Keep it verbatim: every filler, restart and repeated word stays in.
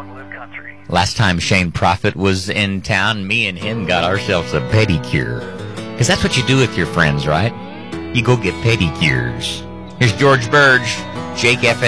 Long live country. Last time Shane Prophet was in town, me and him got ourselves a pedicure. Because that's what you do with your friends, right? You go get pedicures. Here's George Burge, Jake F M.